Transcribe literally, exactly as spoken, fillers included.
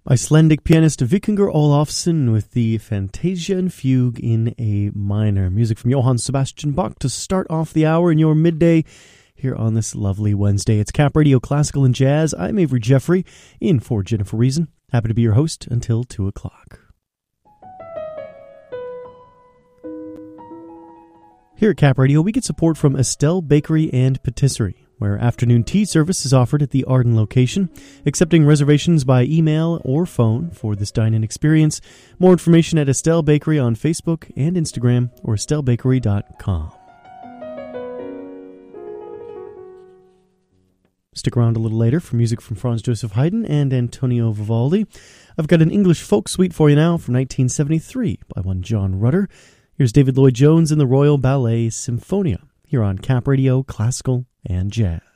Icelandic pianist Vikingur Olafsson with the Fantasia and Fugue in A minor. Music from Johann Sebastian Bach to start off the hour in your midday here on this lovely Wednesday. It's Cap Radio Classical and Jazz. I'm Avery Jeffrey, in for Jennifer Reason. Happy to be your host until two o'clock. Here at Cap Radio, we get support from Estelle Bakery and Patisserie, where afternoon tea service is offered at the Arden location, accepting reservations by email or phone for this dine-in experience. More information at Estelle Bakery on Facebook and Instagram or estelle bakery dot com. Stick around a little later for music from Franz Joseph Haydn and Antonio Vivaldi. I've got an English folk suite for you now from nineteen seventy-three by one John Rutter. Here's David Lloyd Jones and the Royal Ballet Symphonia here on Cap Radio Classical and Jazz.